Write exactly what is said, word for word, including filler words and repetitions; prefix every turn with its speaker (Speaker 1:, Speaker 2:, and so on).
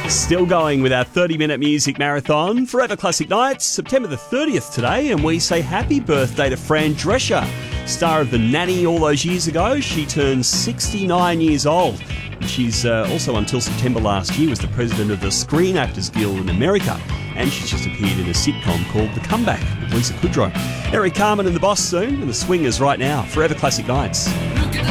Speaker 1: Still going with our thirty-minute music marathon. Forever Classic Nights, September the thirtieth today, and we say happy birthday to Fran Drescher, star of The Nanny all those years ago. She turned sixty-nine years old. She's uh, also, until September last year, was the president of the Screen Actors Guild in America, and she's just appeared in a sitcom called The Comeback with Lisa Kudrow. Eric Carmen and the Boss soon, and the Swingers right now. Forever Classic Nights.